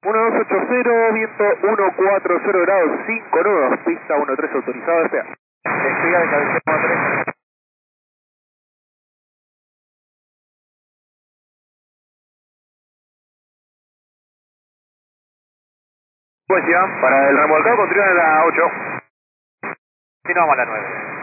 1280, viento 140 grados, 5 nudos, pista 13 autorizado, desea. Despega de cabecera 13. Pues ya, para el remolcado continúa en la 8. Continuamos a la 9.